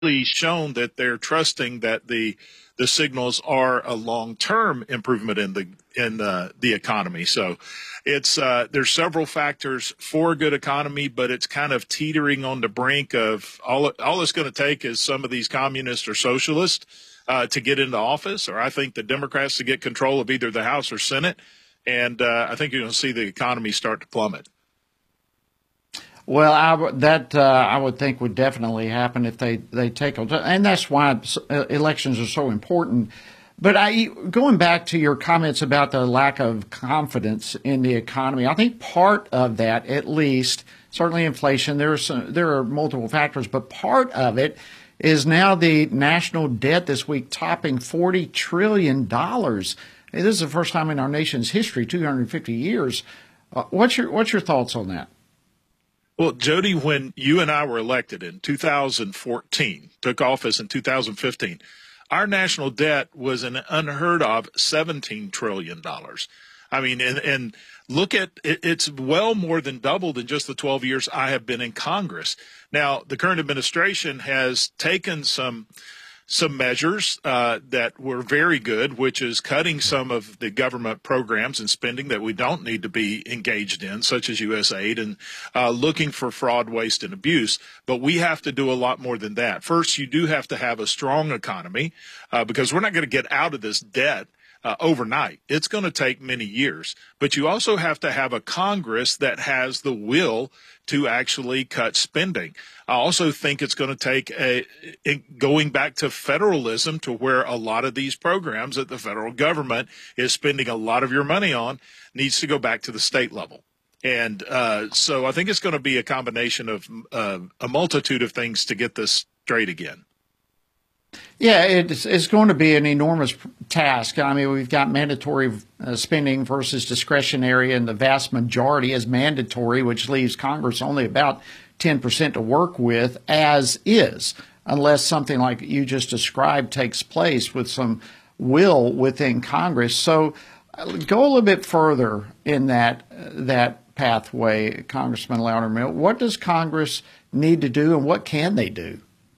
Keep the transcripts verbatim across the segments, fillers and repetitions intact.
really shown that they're trusting that the the signals are a long-term improvement in the in the, the economy. So it's uh, there's several factors for a good economy, but it's kind of teetering on the brink of all. All it's going to take is some of these communists or socialists uh, to get into office, or I think the Democrats to get control of either the House or Senate, and uh, I think you're going to see the economy start to plummet. Well, I w- that uh, I would think would definitely happen if they, they take, and that's why elections are so important. But I, going back to your comments about the lack of confidence in the economy, I think part of that, at least, certainly inflation, there are some, there are multiple factors, but part of it is now the national debt this week topping forty trillion dollars. This is the first time in our nation's history, two hundred fifty years. Uh, what's your what's your thoughts on that? Well, Jody, when you and I were elected in two thousand fourteen, took office in two thousand fifteen, our national debt was an unheard of seventeen trillion dollars. I mean, and, and look at it, it's well more than doubled in just the twelve years I have been in Congress. Now, the current administration has taken some some measures uh, that were very good, which is cutting some of the government programs and spending that we don't need to be engaged in, such as U S aid, and uh, looking for fraud, waste, and abuse. But we have to do a lot more than that. First, you do have to have a strong economy uh, because we're not going to get out of this debt Uh, overnight. It's going to take many years, but you also have to have a Congress that has the will to actually cut spending. I also think it's going to take a, it, going back to federalism, to where a lot of these programs that the federal government is spending a lot of your money on needs to go back to the state level. And uh, so I think it's going to be a combination of uh, a multitude of things to get this straight again. Yeah, it's, it's going to be an enormous task. I mean, we've got mandatory uh, spending versus discretionary, and the vast majority is mandatory, which leaves Congress only about ten percent to work with as is, unless something like you just described takes place with some will within Congress. So uh, go a little bit further in that, uh, that pathway, Congressman Loudermilk. What does Congress need to do, and what can they do?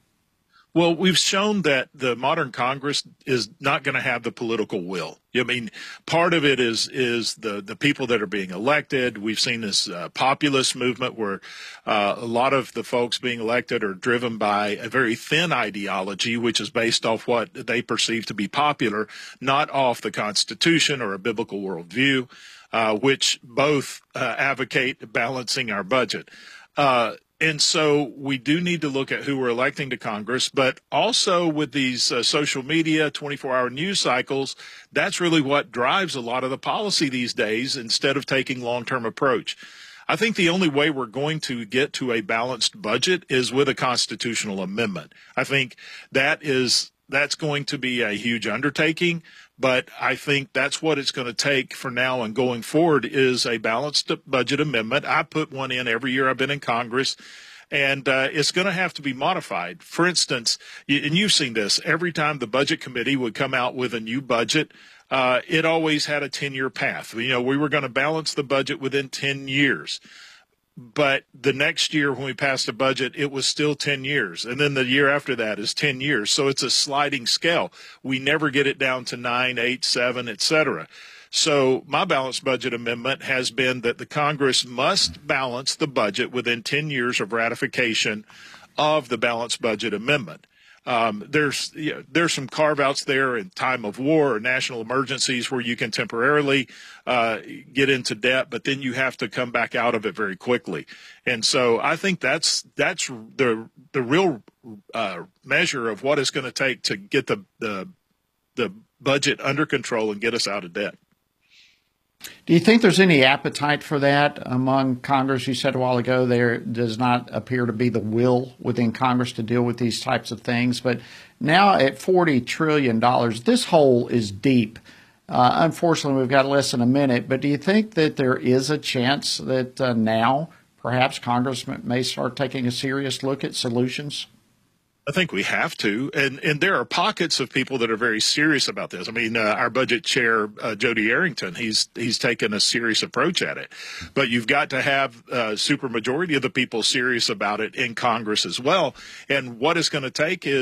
Well, we've shown that the modern Congress is not going to have the political will. I mean, part of it is is the, the people that are being elected. We've seen this uh, populist movement where uh, a lot of the folks being elected are driven by a very thin ideology, which is based off what they perceive to be popular, not off the Constitution or a biblical worldview, uh, which both uh, advocate balancing our budget. Uh, And so we do need to look at who we're electing to Congress, but also with these uh, social media, twenty-four hour news cycles, that's really what drives a lot of the policy these days instead of taking long-term approach. I think the only way we're going to get to a balanced budget is with a constitutional amendment. I think that is that's going to be a huge undertaking, but I think that's what it's going to take for now and going forward is a balanced budget amendment. I put one in every year I've been in Congress, and uh, it's going to have to be modified. For instance, and you've seen this, every time the Budget Committee would come out with a new budget, uh, it always had a ten-year path. You know, we were going to balance the budget within ten years. But the next year when we passed the budget, it was still ten years. And then the year after that is ten years. So it's a sliding scale. We never get it down to nine, eight, seven, et cetera. So my balanced budget amendment has been that the Congress must balance the budget within ten years of ratification of the balanced budget amendment. Um, there's you know, there's some carve-outs there in time of war or national emergencies where you can temporarily uh, get into debt, but then you have to come back out of it very quickly. And so I think that's that's the the real uh, measure of what it's going to take to get the, the the budget under control and get us out of debt. Do you think there's any appetite for that among Congress? You said a while ago there does not appear to be the will within Congress to deal with these types of things. But now at forty trillion dollars, this hole is deep. Uh, unfortunately, we've got less than a minute. But do you think that there is a chance that uh, now perhaps Congress may start taking a serious look at solutions? I think we have to, and and there are pockets of people that are very serious about this. I mean, uh, our budget chair, uh, Jody Arrington, he's he's taken a serious approach at it. But you've got to have a supermajority of the people serious about it in Congress as well. And what it's going to take is